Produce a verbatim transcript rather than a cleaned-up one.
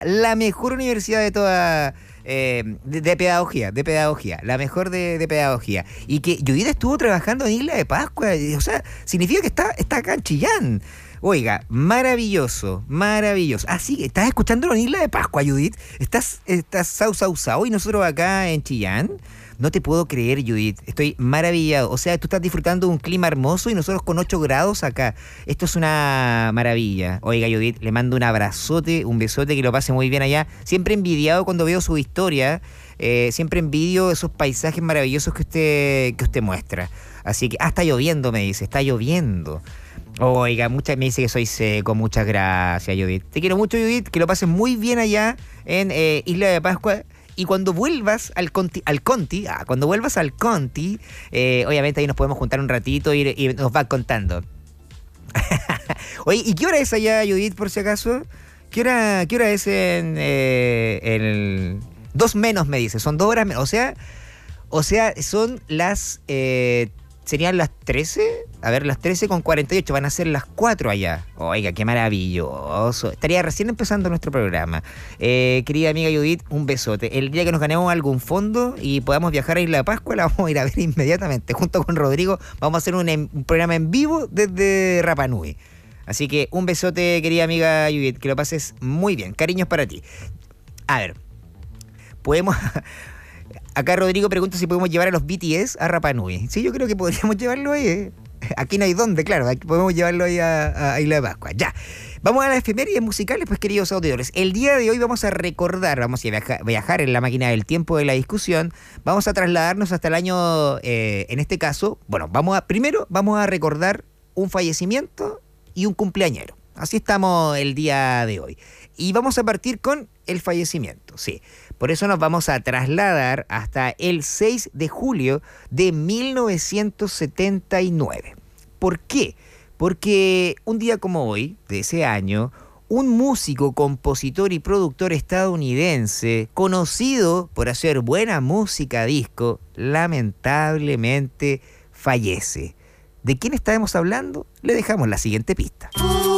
la mejor universidad de toda... Eh, de, de pedagogía, de pedagogía, la mejor de, de pedagogía. Y que Judith estuvo trabajando en Isla de Pascua, y, o sea, significa que está, está acá en Chillán. Oiga, maravilloso, maravilloso. Así que estás escuchando en Isla de Pascua, Judith. Estás, estás sau, sau, sau, y nosotros acá en Chillán. No te puedo creer, Judith. Estoy maravillado. O sea, tú estás disfrutando de un clima hermoso y nosotros con ocho grados acá. Esto es una maravilla. Oiga, Judith, le mando un abrazote, un besote, que lo pase muy bien allá. Siempre envidiado cuando veo su historia. Eh, siempre envidio esos paisajes maravillosos que usted, que usted muestra. Así que, ah, está lloviendo, me dice. Está lloviendo. Oiga, muchas me dice que soy seco. Muchas gracias, Judith. Te quiero mucho, Judith. Que lo pases muy bien allá en eh, Isla de Pascua. Y cuando vuelvas al Conti, al Conti, ah, cuando vuelvas al Conti, eh, obviamente ahí nos podemos juntar un ratito y, y nos va contando. Oye, ¿y qué hora es allá, Judith, por si acaso? ¿Qué hora, qué hora es en eh, el dos menos, me dice? Son dos horas menos. O sea, o sea, son las eh, serían las trece. A ver, las trece con cuarenta y ocho. Van a ser las cuatro allá. Oiga, qué maravilloso. Estaría recién empezando nuestro programa. Eh, querida amiga Judith, un besote. El día que nos ganemos algún fondo y podamos viajar a Isla de Pascua, la vamos a ir a ver inmediatamente. Junto con Rodrigo vamos a hacer un, un programa en vivo desde Rapa Nui. Así que un besote, querida amiga Judith. Que lo pases muy bien. Cariños para ti. A ver, podemos... Acá Rodrigo pregunta si podemos llevar a los B T S a Rapa Nui. Sí, yo creo que podríamos llevarlo ahí, ¿eh? Aquí no hay dónde, claro. Aquí podemos llevarlo ahí a, a Isla de Pascua. Ya. Vamos a las efemérides musicales, pues, queridos auditores. El día de hoy vamos a recordar, vamos a viaja, viajar en la máquina del tiempo de la discusión. Vamos a trasladarnos hasta el año, eh, en este caso, bueno, vamos a primero vamos a recordar un fallecimiento y un cumpleañero. Así estamos el día de hoy. Y vamos a partir con el fallecimiento, sí. Por eso nos vamos a trasladar hasta el seis de julio de mil novecientos setenta y nueve. ¿Por qué? Porque un día como hoy, de ese año, un músico, compositor y productor estadounidense, conocido por hacer buena música disco, lamentablemente fallece. ¿De quién estábamos hablando? Le dejamos la siguiente pista.